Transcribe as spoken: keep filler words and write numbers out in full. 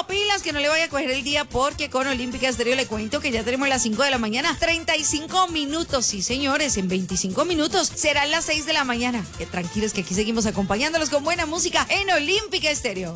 pilas, que no le vaya a coger el día, porque con Olímpica Estéreo le cuento que ya tenemos las cinco de la mañana, treinta y cinco minutos. Sí, señores, en veinticinco minutos serán las seis de la mañana. Que tranquilos, que aquí seguimos acompañándolos con buena música en Olímpica Estéreo.